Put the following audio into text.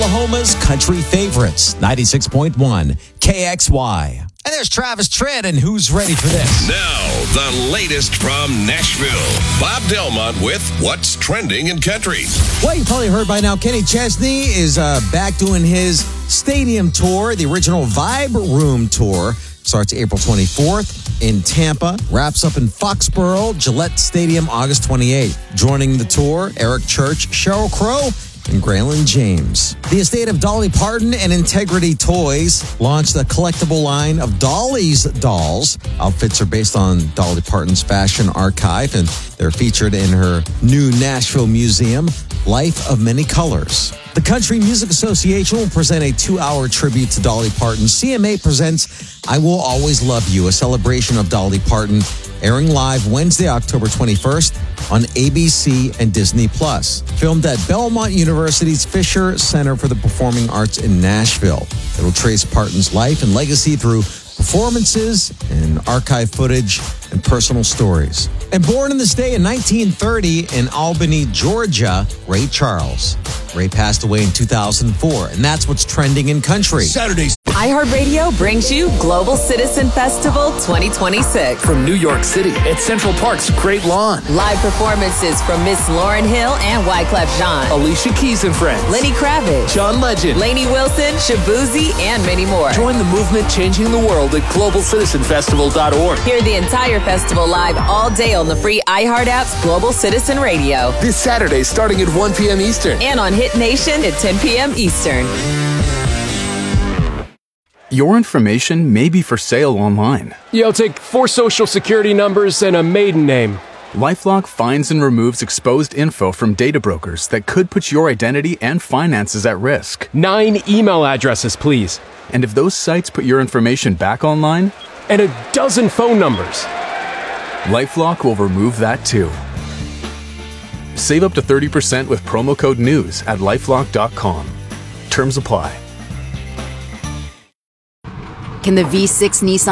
Oklahoma's country favorites, 96.1 KXY. And there's Travis Tritt, and who's ready for this? Now, the latest from Nashville. Bob Delmont with What's Trending in Country. Well, you probably heard by now, Kenny Chesney is back doing his stadium tour, the original Vibe Room Tour. Starts April 24th in Tampa, wraps up in Foxborough, Gillette Stadium, August 28th. Joining the tour, Eric Church, Sheryl Crow, and Graylin James. The estate of Dolly Parton and Integrity Toys launched a collectible line of Dolly's dolls. Outfits are based on Dolly Parton's fashion archive, and they're featured in her new Nashville museum, Life of Many Colors. The Country Music Association will present a 2-hour tribute to Dolly Parton. CMA presents I Will Always Love You, a celebration of Dolly Parton, airing live Wednesday, October 21st on ABC and Disney+. Filmed at Belmont University's Fisher Center for the Performing Arts in Nashville. It'll trace Parton's life and legacy through performances and archive footage and personal stories. And born in this day in 1930 in Albany, Georgia, Ray Charles. Ray passed away in 2004, and that's what's trending in country. Saturdays. iHeartRadio brings you Global Citizen Festival 2026. From New York City at Central Park's Great Lawn. Live performances from Miss Lauryn Hill and Wyclef Jean. Alicia Keys and Friends. Lenny Kravitz. John Legend. Lainey Wilson, Shabuzi, and many more. Join the movement changing the world at globalcitizenfestival.org. Hear the entire festival live all day on the free iHeart app's Global Citizen Radio. This Saturday starting at 1 p.m. Eastern. And on Hit Nation at 10 p.m. Eastern. Your information may be for sale online. I'll take 4 social security numbers and a maiden name. LifeLock finds and removes exposed info from data brokers that could put your identity and finances at risk. 9 email addresses, please. And if those sites put your information back online? And a dozen phone numbers. LifeLock will remove that too. Save up to 30% with promo code NEWS at LifeLock.com. Terms apply. Can the V6 Nissan